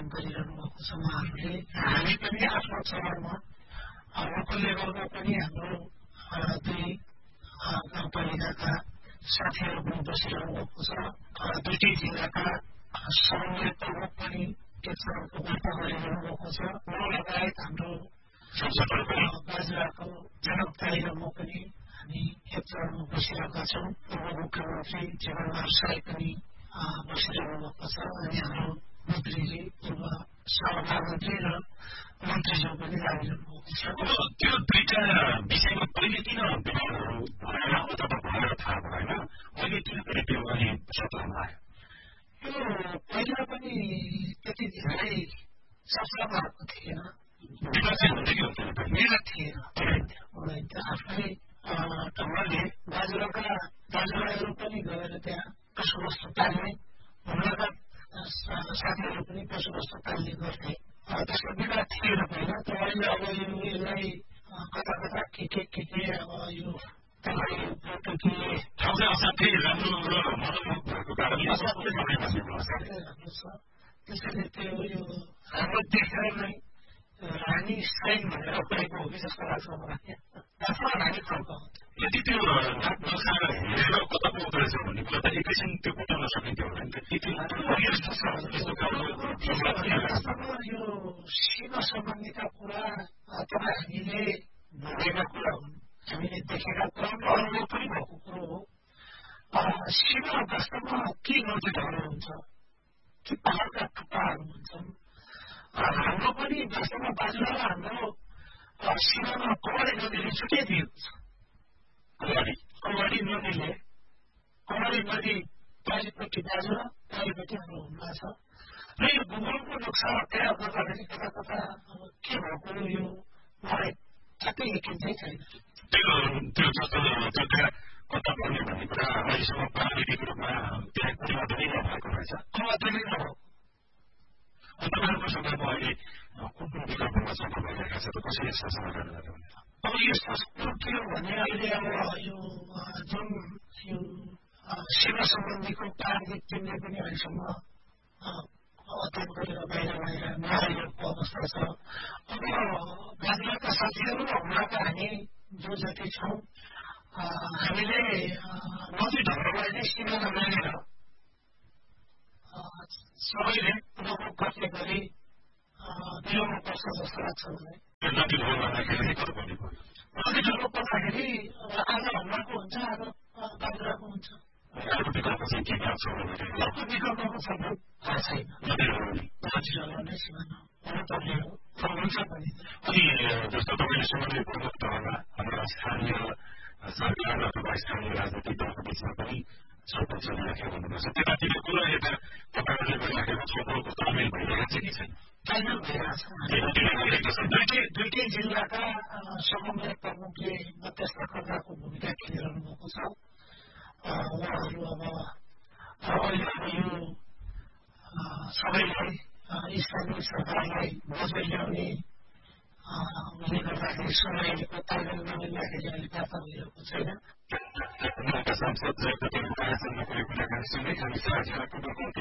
गरिरहनु भएको छ उहाँहरूले। हामी पनि आफ्नो चरणमा लोकल लेभलमा पनि हाम्रो दुई गाउँपालिकाका साथीहरू पनि बसिरहनु भएको छ। दुईटै जिल्लाका समन्वय प्रमुख पनि एक चरणको वार्ता गरिरहनु भएको छ। म लगायत हाम्रो बाजुराको जनक दाइ र म पनि हामी एक चरणमा बसिरहेका छौँ। पूर्व मुख्यमन्त्री जीवनबहादुर साई पनि बसिरहनु भएको छ अनि हाम्रो मन्त्रीजी पूर्व सभाका मन्त्री र मन्त्रीज्यू पनि लागिरहनु भएको छ। त्यो दुईटा विषयमा पहिले किन विवादहरू भएन अथवा भएर थाहा भएन, अहिले किन पनि त्यो अहिले सत्तामा आयो? यो पहिला पनि त्यति धेरै चर्चा भएको थिएन, विवाद चाहिँ हुँदै थिएन। आफ्नै ढङ्गले दाजुभाइहरू पनि गएर त्यहाँ पशुवस्तु पाल्ने, हुनका साथीहरू पनि पशुवस्तु पाल्ने गर्थे। त्यसको विवाद थिएन पहिला। त अहिले अब यसलाई कता कता के अब यो असाध्यै राम्रो र मदनमुख भएको कारणले राम्रो छ। त्यसैले त्यो यो हाम्रो देखेर नै रानी सैन भनेर पढेको हो कि जस्तो लाग्छ मलाई। आफ्नो रानी खालको यदि त्यो नाक नखाएर हेरेर कता पुग्दो रहेछ भन्ने कुरा त एकैछिन त्यो बुझाउन सकिन्थ्यो होला नि त। यो सीमा सम्बन्धीका कुरा तपाईँ हामीले भोगेका कुरा हुन्, हामीले देखेका कुरा अनुभव पनि भएको कुरो हो। सीमा वास्तवमा के नदीहरू हुन्छ कि पहाडका टुप्पाहरू हुन्छन्। हाम्रो पनि वास्तवमा बाजुरा हाम्रो सीमामा कवाडी नदीले छुट्याइदिएको छ। कवाडी नदी पारिपट्टि बाजुरा, पारिपट्टि हाम्रो हुम्ला छ। र यो भूगोलको नक्सा तयार गर्दाखेरि कता कता अब के भएको यो मलाई ठ्याक्कै देखिन्छै छैन। त्यो जस्तो कता पर्ने भन्ने कुरा अहिलेसम्म प्राविधिक रूपमा त्यहाँ परिवर्तनै नभएको रहेछ। परिवर्तनै नभएको। तपाईँहरूको सभामा अहिले कुन कुन विकल्पमा छलफल भइरहेको छ त कसरी यसको समाधान गर्ने भने? अब यसको के हो भने अहिले अब यो जुन यो सीमा सम्बन्धीको प्राविधिक टिमले पनि अहिलेसम्म अध्ययन गरेर बाहिर नआइरहेको अवस्था छ। अब बाजुराका साथीहरू र हुँदाका हामी जो जति छौँ हामीले नदी ढङ्गलाई नै सीमाना मानेर सबैले उपभोग गर्ने गरी मिलाउनु पर्छ जस्तो लाग्छ मलाई। नदी ढङ्ग पर्दाखेरि आज हुम्लाको हुन्छ, आज बाजुराको हुन्छ। अर्को विकल्प चाहिँ के छ? अर्को विकल्पको छैन, थाहा छैन। नदीहरू नै सिमाना हुनुपर्ने हो, हुन्छ पनि। अनि जस्तो तपाईँले समन्वय प्रमुख तहमा हाम्रा स्थानीय सरकार अथवा स्थानीय राजनैतिक दलको बिचमा पनि छलफल चलिराखेको हुनुपर्छ। त्यतातिर कुरा यता तपाईँहरूले गरिराखेको छलफलको तालमेल भइरहेको छ कि छैन? तालमेल भइरहेको छ। दुईटै जिल्लाका समन्वय प्रमुखले मध्यस्थ कर्ताको भूमिका खेलिरहनु भएको छ। उहाँहरू अब अहिले यो सबैलाई स्थानीय सरकारलाई बजै ल्याउने हुने गर्दाखेरि सुनवाईको तालमेल नमिल्दाखेरि अहिले वार्ता भइरहेको छैन। सांसद